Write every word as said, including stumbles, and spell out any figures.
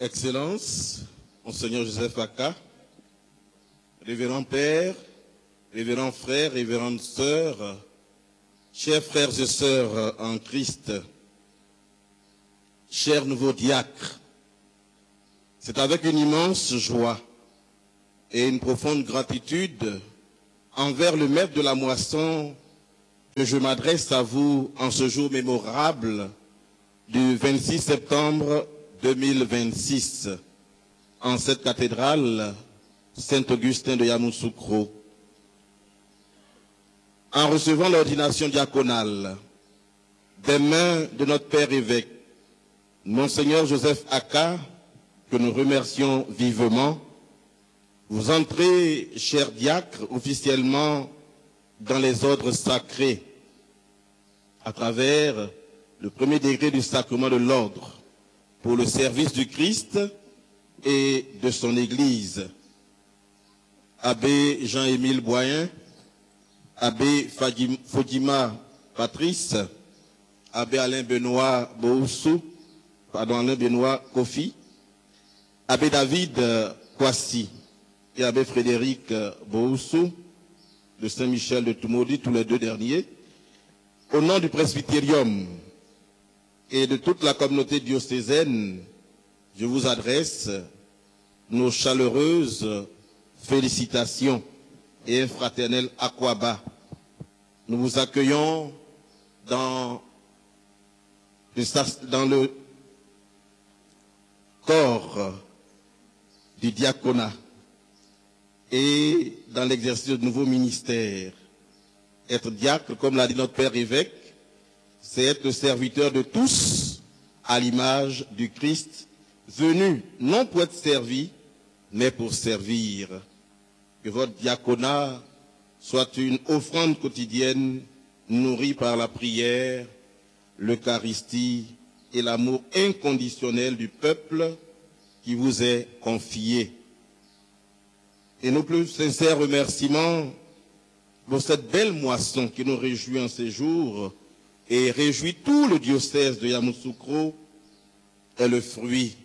Excellence, Monseigneur Joseph Aka, révérend Père, révérends frères, révérendes sœurs, chers frères et sœurs en Christ, chers nouveaux diacres, c'est avec une immense joie et une profonde gratitude envers le Maître de la moisson que je m'adresse à vous en ce jour mémorable du vingt-six septembre deux mille vingt-six, en cette cathédrale Saint-Augustin de Yamoussoukro. En recevant l'ordination diaconale des mains de notre Père évêque, Monseigneur Joseph Aka, que nous remercions vivement, vous entrez, chers diacres, officiellement dans les ordres sacrés, à travers le premier degré du sacrement de l'ordre, pour le service du Christ et de son Église. Abbé Jean-Émile Boyen, Abbé Fodima Patrice, Abbé Alain Benoît Boussou, pardon, Alain Benoît Kofi, Abbé David Kwasi et Abbé Frédéric Boussou, de Saint-Michel de Toumoudi, tous les deux derniers, au nom du presbytérium et de toute la communauté diocésaine, je vous adresse nos chaleureuses félicitations et un fraternel aquaba. Nous vous accueillons dans le, dans le corps du diaconat et dans l'exercice de nouveaux ministères. Être diacre, comme l'a dit notre Père évêque, c'est être le serviteur de tous à l'image du Christ, venu non pour être servi, mais pour servir. Que votre diaconat soit une offrande quotidienne nourrie par la prière, l'Eucharistie et l'amour inconditionnel du peuple qui vous est confié. Et nos plus sincères remerciements pour cette belle moisson qui nous réjouit en ces jours et réjouit tout le diocèse de Yamoussoukro est le fruit